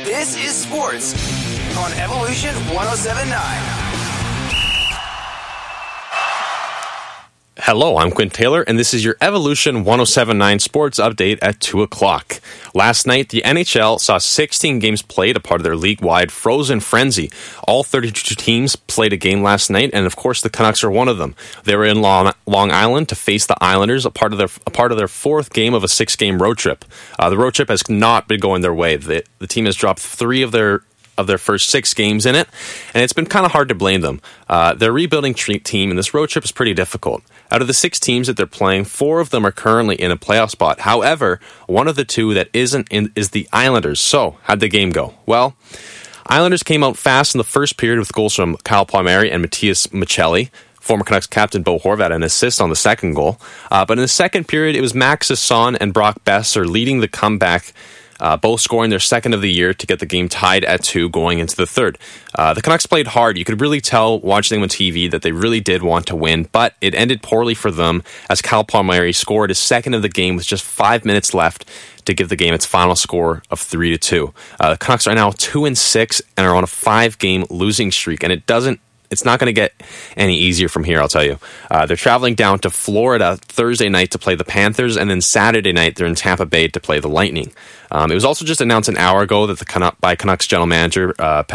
This is sports on Evolution 107.9. Hello, I'm Quinn Taylor, and this is your Evolution 107.9 sports update at 2 o'clock. Last night, the NHL saw 16 games played, a part of their league-wide Frozen Frenzy. All 32 teams played a game last night, and of course, the Canucks are one of them. They were in Long Island to face the Islanders, a part of their fourth game of a 6-game road trip. The road trip has not been going their way. The team has dropped 3 of their first 6 games in it, and it's been kind of hard to blame them. They're a rebuilding team, and this road trip is pretty difficult. Out of the 6 teams that they're playing, 4 of them are currently in a playoff spot. However, one of the 2 that isn't in is the Islanders. So, how'd the game go? Well, Islanders came out fast in the first period with goals from Kyle Palmieri and Matias Maccelli. Former Canucks captain Bo Horvat an assist on the second goal. But in the second period, it was Max Sasson and Brock Besser leading the comeback, both scoring their second of the year to get the game tied at 2 going into the third. The Canucks played hard. You could really tell watching them on TV that they really did want to win, but it ended poorly for them as Kyle Palmieri scored his second of the game with just 5 minutes left to give the game its final score of 3-2. The Canucks are now 2-6 and are on a 5-game losing streak, and it's not going to get any easier from here, I'll tell you. They're traveling down to Florida Thursday night to play the Panthers, and then Saturday night they're in Tampa Bay to play the Lightning. It was also just announced an hour ago that by Canucks general manager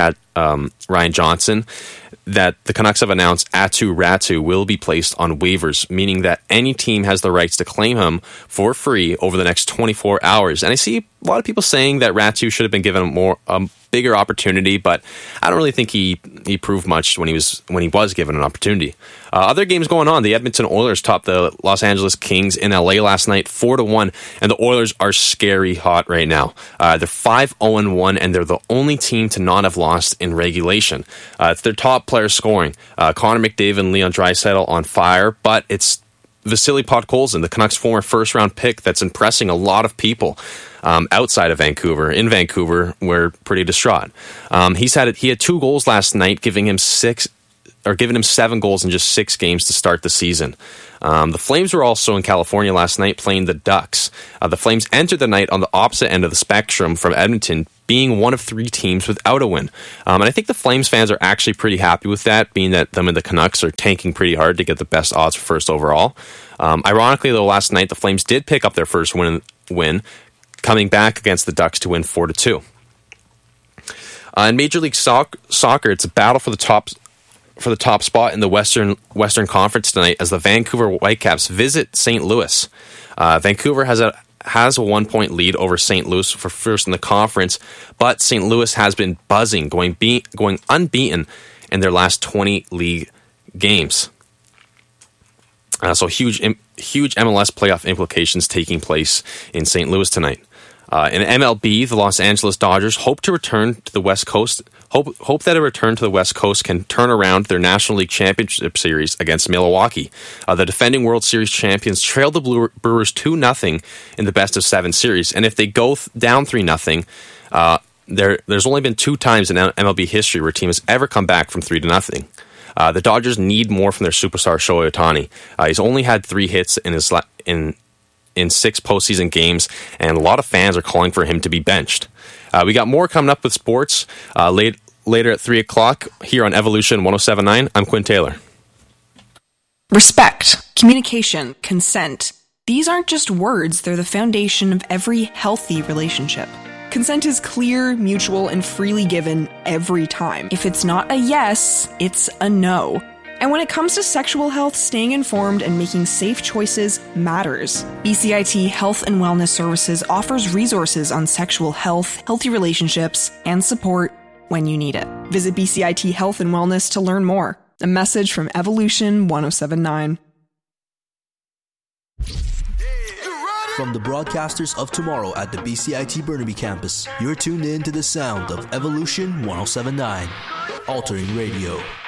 Ryan Johnson that the Canucks have announced Aatu Räty will be placed on waivers, meaning that any team has the rights to claim him for free over the next 24 hours. And I see a lot of people saying that Räty should have been given a bigger opportunity, but I don't really think he proved much when he was given an opportunity. Other games going on. The Edmonton Oilers topped the Los Angeles Kings in LA last night 4-1, and the Oilers are scary hot right now. They're 5-0-1, and they're the only team to not have lost in regulation. It's their top players scoring. Connor McDavid and Leon Draisaitl on fire, but it's Vasily Podkolzin, the Canucks' former first-round pick, that's impressing a lot of people outside of Vancouver. In Vancouver, we're pretty distraught. He had 2 goals last night, giving him 7 goals in just 6 games to start the season. The Flames were also in California last night playing the Ducks. The Flames entered the night on the opposite end of the spectrum from Edmonton, being one of 3 teams without a win. And I think the Flames fans are actually pretty happy with that, being that them and the Canucks are tanking pretty hard to get the best odds for first overall. Ironically, though, last night the Flames did pick up their first win, coming back against the Ducks to win 4-2. In Major League Soccer, it's a battle for the top spot in the Western Conference tonight as the Vancouver Whitecaps visit St. Louis. Vancouver has a 1-point lead over St. Louis for first in the conference, but St. Louis has been buzzing, going unbeaten in their last 20 league games. So huge MLS playoff implications taking place in St. Louis tonight. In MLB, the Los Angeles Dodgers hope that a return to the West Coast can turn around their National League Championship Series against Milwaukee. The defending World Series champions trailed the Brewers 2-0 in the best-of-7 series, and if they go down 3-0, there's only been 2 times in MLB history where a team has ever come back from 3-0. The Dodgers need more from their superstar Shohei Ohtani. He's only had 3 hits in 6 postseason games, and a lot of fans are calling for him to be benched. We got more coming up with sports later at 3 o'clock here on Evolution 107.9. I'm Quinn Taylor. Respect, communication, consent. These aren't just words, they're the foundation of every healthy relationship. Consent is clear, mutual, and freely given every time. If it's not a yes, it's a no. And when it comes to sexual health, staying informed and making safe choices matters. BCIT Health and Wellness Services offers resources on sexual health, healthy relationships, and support when you need it. Visit BCIT Health and Wellness to learn more. A message from Evolution 107.9. From the broadcasters of tomorrow at the BCIT Burnaby campus, you're tuned in to the sound of Evolution 107.9, altering radio.